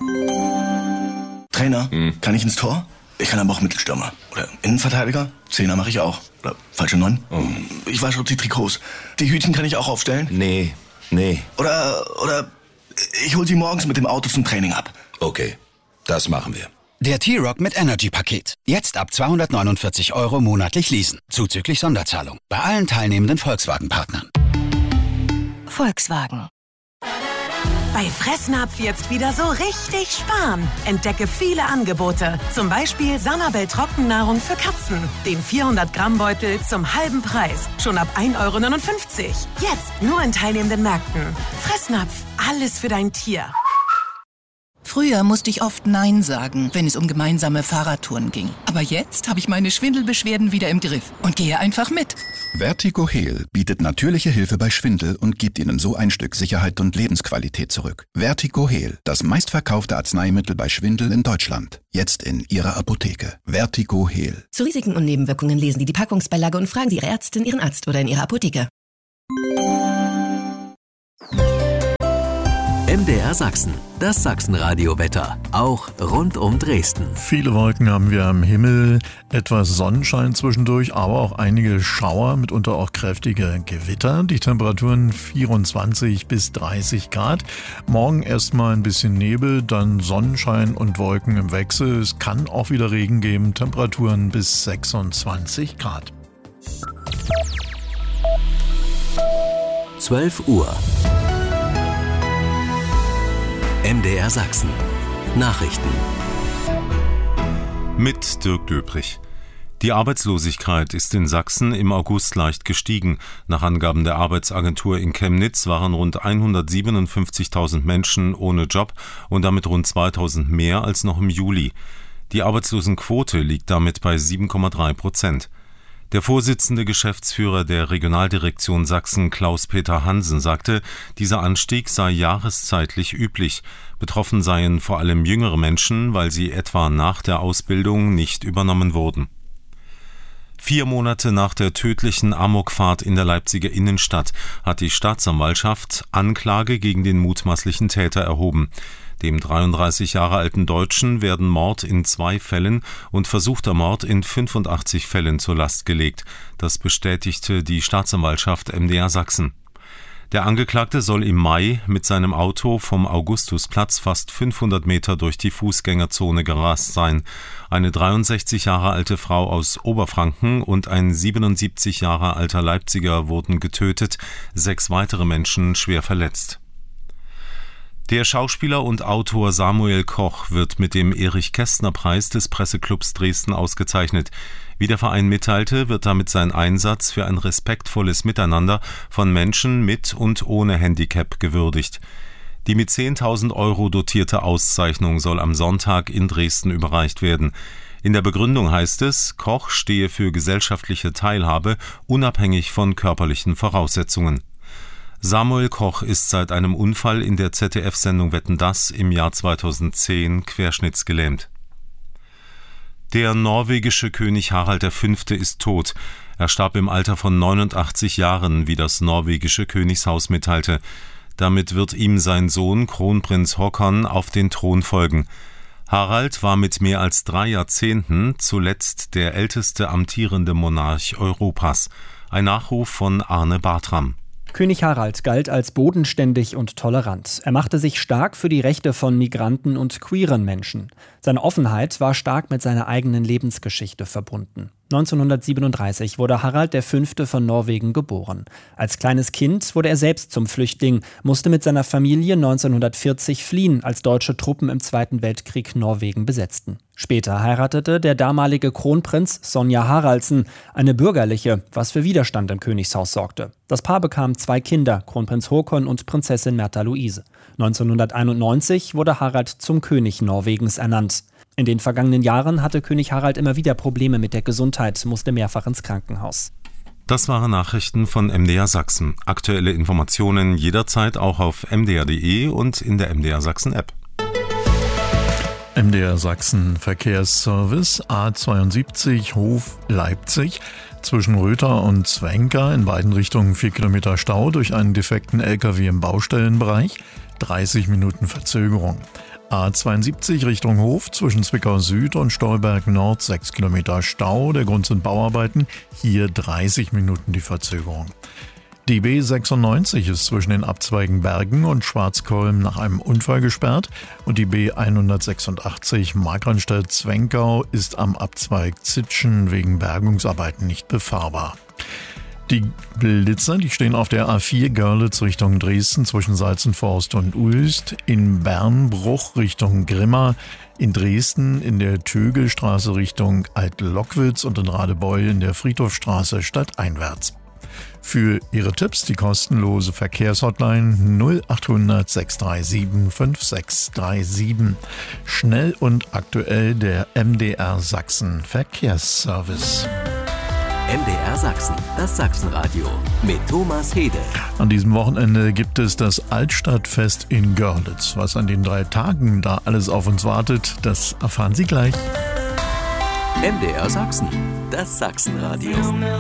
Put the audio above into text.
Trainer, kann ich ins Tor? Ich kann aber auch Mittelstürmer. Oder Innenverteidiger? Zehner mache ich auch. Oder falsche 9? Ich wasche auch die Trikots. Die Hütchen kann ich auch aufstellen? Nee. Oder ich hol sie morgens mit dem Auto zum Training ab. Okay, das machen wir. Der T-Roc mit Energy-Paket. Jetzt ab 249 € monatlich leasen. Zuzüglich Sonderzahlung. Bei allen teilnehmenden Volkswagen-Partnern. Volkswagen. Bei Fressnapf jetzt wieder so richtig sparen. Entdecke viele Angebote. Zum Beispiel Sanabel Trockennahrung für Katzen. Den 400-Gramm-Beutel zum halben Preis. Schon ab 1,59 €. Jetzt nur in teilnehmenden Märkten. Fressnapf, alles für dein Tier. Früher musste ich oft Nein sagen, wenn es um gemeinsame Fahrradtouren ging. Aber jetzt habe ich meine Schwindelbeschwerden wieder im Griff und gehe einfach mit. Vertigo Heal bietet natürliche Hilfe bei Schwindel und gibt Ihnen so ein Stück Sicherheit und Lebensqualität zurück. Vertigo Heal, das meistverkaufte Arzneimittel bei Schwindel in Deutschland. Jetzt in Ihrer Apotheke. Vertigo Heal. Zu Risiken und Nebenwirkungen lesen Sie die Packungsbeilage und fragen Sie Ihre Ärztin, Ihren Arzt oder in Ihrer Apotheke. MDR Sachsen, das Sachsenradio-Wetter, auch rund um Dresden. Viele Wolken haben wir am Himmel, etwas Sonnenschein zwischendurch, aber auch einige Schauer, mitunter auch kräftige Gewitter. Die Temperaturen 24 bis 30 Grad. Morgen erstmal ein bisschen Nebel, dann Sonnenschein und Wolken im Wechsel. Es kann auch wieder Regen geben, Temperaturen bis 26 Grad. 12 Uhr. MDR Sachsen. Nachrichten. Mit Dirk Döbrich. Die Arbeitslosigkeit ist in Sachsen im August leicht gestiegen. Nach Angaben der Arbeitsagentur in Chemnitz waren rund 157.000 Menschen ohne Job und damit rund 2.000 mehr als noch im Juli. Die Arbeitslosenquote liegt damit bei 7,3%. Der Vorsitzende Geschäftsführer der Regionaldirektion Sachsen, Klaus-Peter Hansen, sagte, dieser Anstieg sei jahreszeitlich üblich. Betroffen seien vor allem jüngere Menschen, weil sie etwa nach der Ausbildung nicht übernommen wurden. 4 Monate nach der tödlichen Amokfahrt in der Leipziger Innenstadt hat die Staatsanwaltschaft Anklage gegen den mutmaßlichen Täter erhoben. Dem 33 Jahre alten Deutschen werden Mord in 2 Fällen und versuchter Mord in 85 Fällen zur Last gelegt. Das bestätigte die Staatsanwaltschaft MDR Sachsen. Der Angeklagte soll im Mai mit seinem Auto vom Augustusplatz fast 500 Meter durch die Fußgängerzone gerast sein. Eine 63 Jahre alte Frau aus Oberfranken und ein 77 Jahre alter Leipziger wurden getötet, 6 weitere Menschen schwer verletzt. Der Schauspieler und Autor Samuel Koch wird mit dem Erich-Kästner-Preis des Presseclubs Dresden ausgezeichnet. Wie der Verein mitteilte, wird damit sein Einsatz für ein respektvolles Miteinander von Menschen mit und ohne Handicap gewürdigt. Die mit 10.000 € dotierte Auszeichnung soll am Sonntag in Dresden überreicht werden. In der Begründung heißt es, Koch stehe für gesellschaftliche Teilhabe, unabhängig von körperlichen Voraussetzungen. Samuel Koch ist seit einem Unfall in der ZDF-Sendung Wetten, dass im Jahr 2010 querschnittsgelähmt. Der norwegische König Harald V. ist tot. Er starb im Alter von 89 Jahren, wie das norwegische Königshaus mitteilte. Damit wird ihm sein Sohn Kronprinz Håkon auf den Thron folgen. Harald war mit mehr als 3 Jahrzehnten zuletzt der älteste amtierende Monarch Europas. Ein Nachruf von Arne Bartram. König Harald galt als bodenständig und tolerant. Er machte sich stark für die Rechte von Migranten und queeren Menschen. Seine Offenheit war stark mit seiner eigenen Lebensgeschichte verbunden. 1937 wurde Harald V. von Norwegen geboren. Als kleines Kind wurde er selbst zum Flüchtling, musste mit seiner Familie 1940 fliehen, als deutsche Truppen im Zweiten Weltkrieg Norwegen besetzten. Später heiratete der damalige Kronprinz Sonja Haraldsen, eine bürgerliche, was für Widerstand im Königshaus sorgte. Das Paar bekam 2 Kinder, Kronprinz Håkon und Prinzessin Märtha Louise. 1991 wurde Harald zum König Norwegens ernannt. In den vergangenen Jahren hatte König Harald immer wieder Probleme mit der Gesundheit, musste mehrfach ins Krankenhaus. Das waren Nachrichten von MDR Sachsen. Aktuelle Informationen jederzeit auch auf mdr.de und in der MDR Sachsen App. MDR Sachsen Verkehrsservice A72 Hof Leipzig. Zwischen Röther und Zwenka in beiden Richtungen 4 Kilometer Stau durch einen defekten LKW im Baustellenbereich. 30 Minuten Verzögerung. A72 Richtung Hof zwischen Zwickau Süd und Stolberg Nord 6 Kilometer Stau. Der Grund sind Bauarbeiten. Hier 30 Minuten die Verzögerung. Die B96 ist zwischen den Abzweigen Bergen und Schwarzkolm nach einem Unfall gesperrt und die B186 Markranstädt-Zwenkau ist am Abzweig Zitschen wegen Bergungsarbeiten nicht befahrbar. Die Blitzer, die stehen auf der A4 Görlitz Richtung Dresden zwischen Salzenforst und Uelst, in Bernbruch Richtung Grimma, in Dresden in der Tögelstraße Richtung Alt-Lockwitz und in Radebeul in der Friedhofstraße stadteinwärts. Für Ihre Tipps die kostenlose Verkehrshotline 0800 637 5637. Schnell und aktuell der MDR Sachsen Verkehrsservice. MDR Sachsen, das Sachsenradio mit Thomas Hede. An diesem Wochenende gibt es das Altstadtfest in Görlitz. Was an den 3 Tagen da alles auf uns wartet, das erfahren Sie gleich. MDR Sachsen, das Sachsenradio.